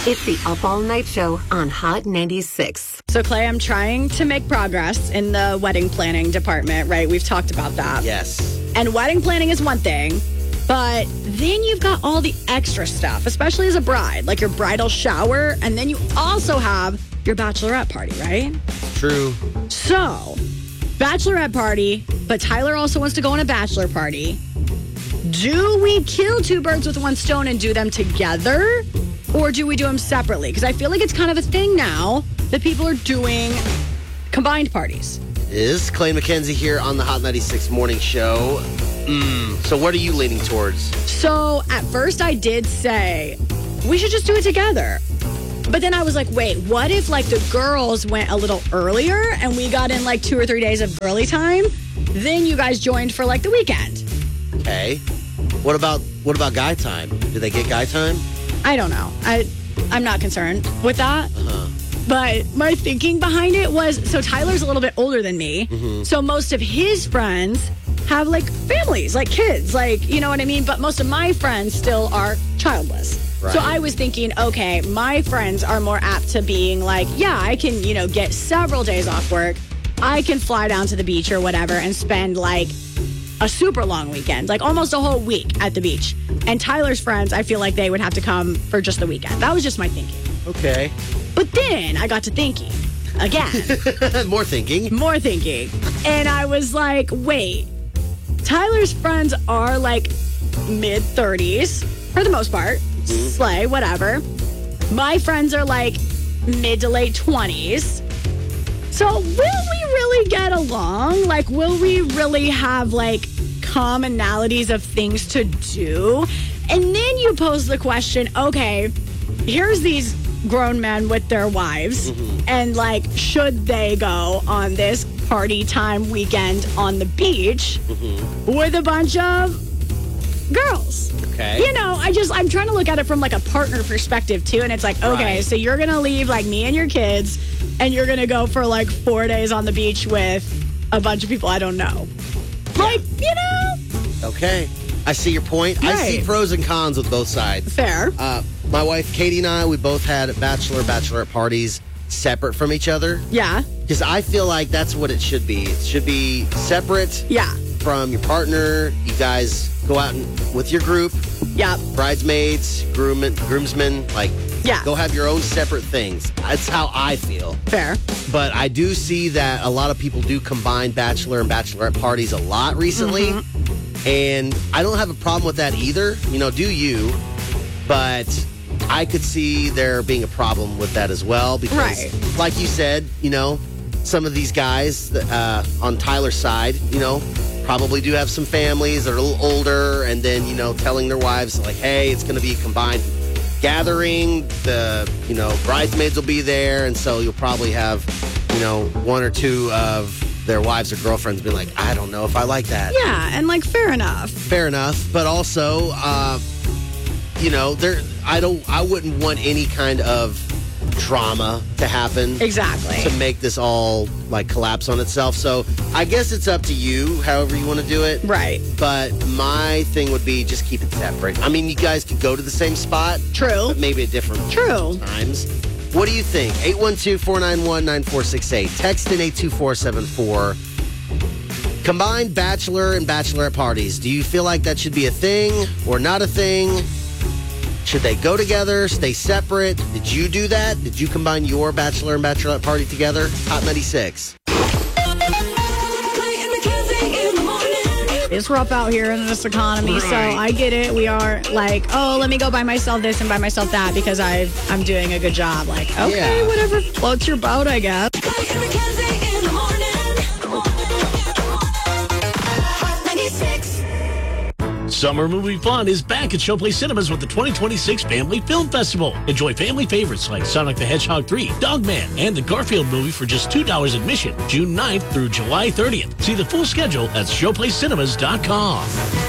It's the Up All Night Show on Hot 96. So, Clay, I'm trying to make progress in the wedding planning department, right? We've talked about that. Yes. And wedding planning is one thing, but then you've got all the extra stuff, especially as a bride, like your bridal shower, and then you also have your bachelorette party, right? True. So, bachelorette party, but Tyler also wants to go on a bachelor party. Do we kill two birds with one stone and do them together? Or do we do them separately? Because I feel like it's kind of a thing now that people are doing combined parties. Is Clay McKenzie here on the Hot 96 Morning Show. So what are you leaning towards? So at first I did say, we should just do it together. But then I was like, wait, what if like the girls went a little earlier and we got in like 2 or 3 days of girly time? Then you guys joined for like the weekend. Okay. What about guy time? Do they get guy time? I don't know. I'm not concerned with that. But my thinking behind it was, so Tyler's a little bit older than me. So most of his friends have like families, like kids, like, you know what I mean? But most of my friends still are childless. Right. So I was thinking, okay, my friends are more apt to being like, yeah, I can, get several days off work. I can fly down to the beach or whatever and spend like a super long weekend, like almost a whole week at the beach. And Tyler's friends, I feel like they would have to come for just the weekend. That was just my thinking. Okay. But then I got to thinking again. More thinking. And I was like, wait, Tyler's friends are like mid-30s for the most part. Slay, whatever. My friends are like mid to late 20s. So will we really get along? Like, will we really have like commonalities of things to do? And then you pose the question, okay, here's these grown men with their wives, and like, should they go on this party time weekend on the beach with a bunch of girls? Okay. I'm trying to look at it from like a partner perspective too, and it's like, okay, Right. so you're gonna leave like me and your kids, and you're gonna go for like 4 days on the beach with a bunch of people I don't know. Like, Okay. I see your point. I see Right. pros and cons with both sides. fair. My wife, Katie, and I, we both had bachelorette parties separate from each other. Yeah. Because I feel like that's what it should be. It should be separate Yeah. from your partner. You guys go out with your group, Yeah. bridesmaids, groomsmen, like, Yeah. go have your own separate things. That's how I feel. Fair. But I do see that a lot of people do combine bachelor and bachelorette parties a lot recently. And I don't have a problem with that either. Do you? But I could see there being a problem with that as well. Because, Right. like you said, some of these guys on Tyler's side, probably do have some families that are a little older. And then, telling their wives, like, hey, it's going to be a combined gathering. The, bridesmaids will be there. And so you'll probably have, one or two of their wives or girlfriends be like, I don't know if I like that. Yeah, and like, fair enough. Fair enough. But also, I wouldn't want any kind of drama to happen. Exactly. To make this all like collapse on itself. So I guess it's up to you, however you want to do it. Right. But my thing would be just keep it separate. I mean, you guys could go to the same spot. True. But maybe at different True. times. What do you think? 812-491-9468. Text in 82474. Combined bachelor and bachelorette parties. Do you feel like that should be a thing or not a thing? Should they go together, stay separate? Did you do that? Did you combine your bachelor and bachelorette party together? Hot 96. It's rough out here in this economy, so I get it. We are like, oh, let me go buy myself this and buy myself that because I'm doing a good job. Like, okay, Yeah. whatever floats your boat, I guess. Summer movie fun is back at Showplace Cinemas with the 2026 Family Film Festival. Enjoy family favorites like Sonic the Hedgehog 3, Dogman, and the Garfield movie for just $2 admission, June 9th through July 30th. See the full schedule at showplacecinemas.com.